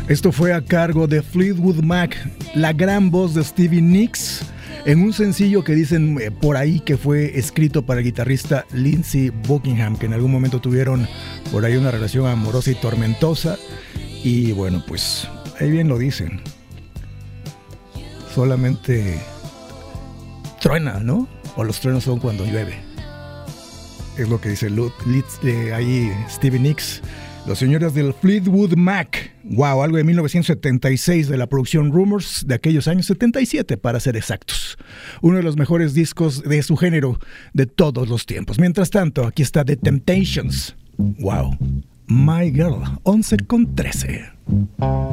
Esto fue a cargo de Fleetwood Mac, la gran voz de Stevie Nicks, en un sencillo que dicen por ahí que fue escrito para el guitarrista Lindsey Buckingham, que en algún momento tuvieron por ahí una relación amorosa y tormentosa. Y bueno, pues ahí bien lo dicen. Solamente truena, ¿no? O los truenos son cuando llueve. Es lo que dice ahí Stevie Nicks. Los señores del Fleetwood Mac. Wow, algo de 1976 de la producción Rumors, de aquellos años, 77 para ser exactos. Uno de los mejores discos de su género de todos los tiempos. Mientras tanto, aquí está The Temptations. Wow, My Girl, 11:13.